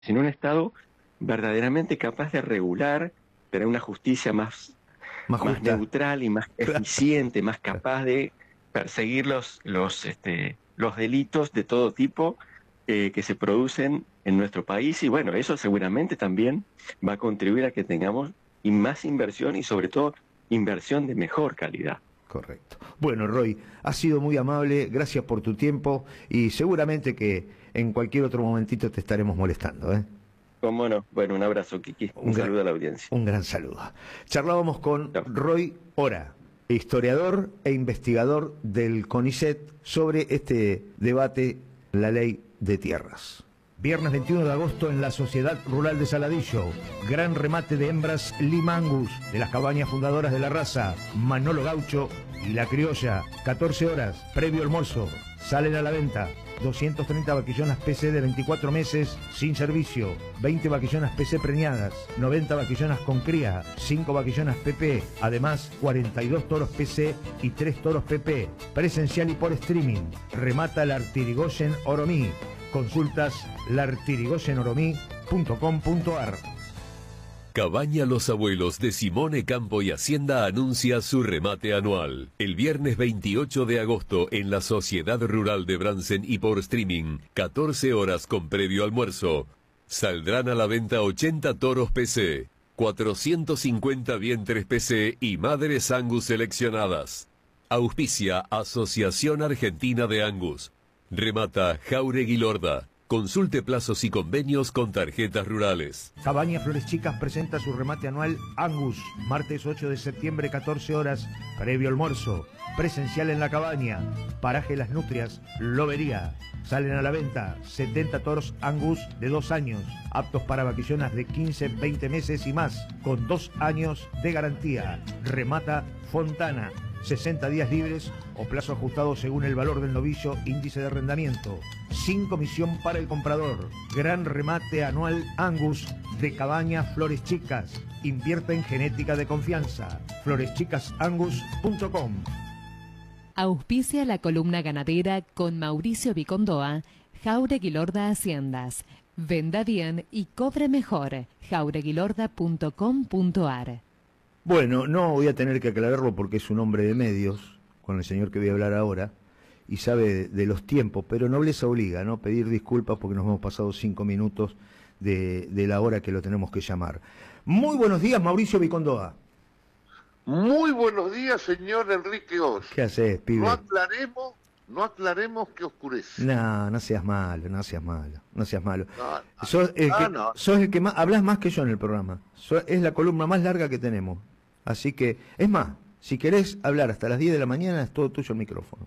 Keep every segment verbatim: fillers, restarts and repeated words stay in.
sino un Estado verdaderamente capaz de regular, tener una justicia más, Más más justa. neutral y más eficiente, más capaz de perseguir los, los, este, los delitos de todo tipo eh, que se producen en nuestro país. Y bueno, eso seguramente también va a contribuir a que tengamos y más inversión y sobre todo inversión de mejor calidad. Correcto. Bueno, Roy, has sido muy amable, gracias por tu tiempo y seguramente que en cualquier otro momentito te estaremos molestando, ¿eh? ¿Cómo no? Bueno, un abrazo, Kiki. Un Un gran, saludo a la audiencia. un gran saludo. Charlábamos con Chao. Roy Ora, historiador e investigador del CONICET, sobre este debate, la ley de tierras. Viernes veintiuno de agosto en la Sociedad Rural de Saladillo. Gran remate de hembras Lima Angus, de las cabañas fundadoras de la raza, Manolo Gaucho y La Criolla. catorce horas, previo almuerzo. Salen a la venta doscientas treinta vaquillonas P C de veinticuatro meses sin servicio, veinte vaquillonas P C preñadas, noventa vaquillonas con cría, cinco vaquillonas P P, además cuarenta y dos toros P C y tres toros P P, presencial y por streaming. Remata Lartirigoyen Oromí. Consultas lartirigoyen oromí punto com punto ar. Cabaña Los Abuelos de Simone Campo y Hacienda anuncia su remate anual. El viernes veintiocho de agosto en la Sociedad Rural de Bransen y por streaming, catorce horas con previo almuerzo. Saldrán a la venta ochenta toros P C, cuatrocientos cincuenta vientres P C y madres Angus seleccionadas. Auspicia Asociación Argentina de Angus. Remata Jáuregui Lorda. Consulte plazos y convenios con tarjetas rurales. Cabaña Flores Chicas presenta su remate anual Angus, martes ocho de septiembre, catorce horas, previo almuerzo, presencial en la cabaña, paraje Las Nutrias, Lobería. Salen a la venta setenta toros Angus de dos años, aptos para vaquillonas de quince, veinte meses y más, con dos años de garantía. Remata Fontana. sesenta días libres o plazo ajustado según el valor del novillo, índice de arrendamiento. Sin comisión para el comprador. Gran remate anual Angus de Cabaña Flores Chicas. Invierta en genética de confianza. flores chicas angus punto com. Auspicia la columna ganadera con Mauricio Vicondoa, Jáuregui Lorda Haciendas. Venda bien y cobre mejor. jáuregui lorda punto com punto ar. Bueno, no voy a tener que aclararlo porque es un hombre de medios, con el señor que voy a hablar ahora, y sabe de, de los tiempos, pero nobleza obliga, ¿no? Pedir disculpas porque nos hemos pasado cinco minutos de, de la hora que lo tenemos que llamar. Muy buenos días, Mauricio Vicondoa. Muy buenos días, señor Enrique Oz. ¿Qué haces, pibe? No aclaremos, no aclaremos que oscurece. No, no seas malo, no seas malo, no seas malo. No, no, sos, el no, que, no. sos el que más, hablas más que yo en el programa. Sos, es la columna más larga que tenemos. Así que, es más, si querés hablar hasta las diez de la mañana, es todo tuyo el micrófono.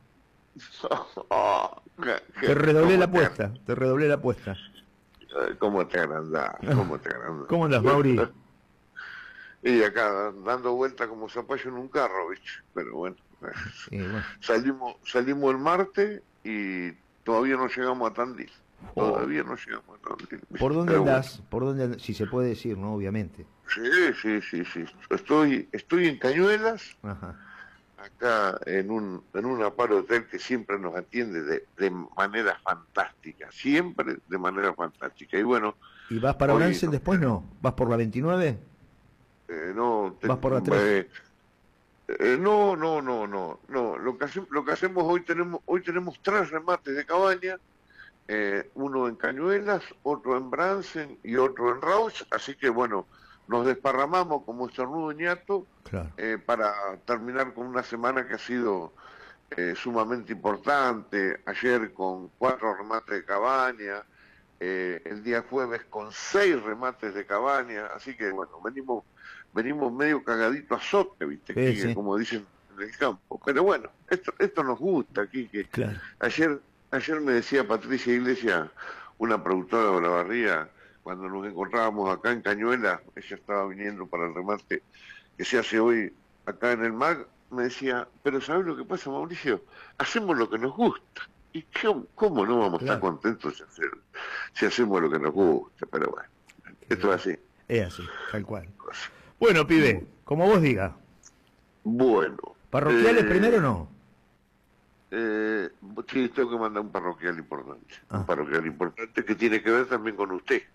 Oh, que- que- Te redoblé ¿cómo la apuesta, te redoblé la apuesta. eh, ¿Cómo te agrandás? ¿Cómo te agrandás? ¿Cómo andás, Mauri? Y acá dando vuelta como zapallo en un carro, ¿viste? Pero bueno, Sí, bueno. salimos salimos el martes y todavía no llegamos a Tandil. Oh. Todavía no llegamos a Tandil. ¿viste? ¿Por dónde Pero andás? ¿Por dónde andás? Si se puede decir, ¿no? Obviamente. bueno, sí, sí, sí, sí. Estoy, estoy en Cañuelas, Ajá. acá en un en un aparo hotel que siempre nos atiende de, de manera fantástica, siempre de manera fantástica. Y bueno, ¿Y vas para hoy Bransen no- después no? ¿Vas por la veintinueve? eh, no te- ¿Vas por la tres? eh, eh, no, no, no, no, no. Lo que hacemos, lo que hacemos hoy tenemos hoy tenemos tres remates de cabaña, eh, uno en Cañuelas, otro en Bransen y otro en Rauch, así que bueno, nos desparramamos como estornudo ñato. Claro. Eh, para terminar con una semana que ha sido eh, sumamente importante. Ayer con cuatro remates de cabaña, eh, el día jueves con seis remates de cabaña, así que bueno, venimos venimos medio cagadito a sote, ¿viste? Sí, Quique, sí. como dicen en el campo. Pero bueno, esto esto nos gusta, Quique. Claro. Ayer, ayer me decía Patricia Iglesias, una productora de Olavarría, cuando nos encontrábamos acá en Cañuelas, ella estaba viniendo para el remate que se hace hoy acá en el M A G, me decía, pero ¿sabes lo que pasa, Mauricio? Hacemos lo que nos gusta. ¿Y qué, cómo no vamos a estar Claro. contentos si, hacer, si hacemos lo que nos gusta? Pero bueno, esto es así. Es así, tal cual. Bueno, pibe, como vos digas. Bueno. ¿Parroquiales eh, primero o no? Eh, sí, tengo que mandar un parroquial importante. Ah. Un parroquial importante que tiene que ver también con usted.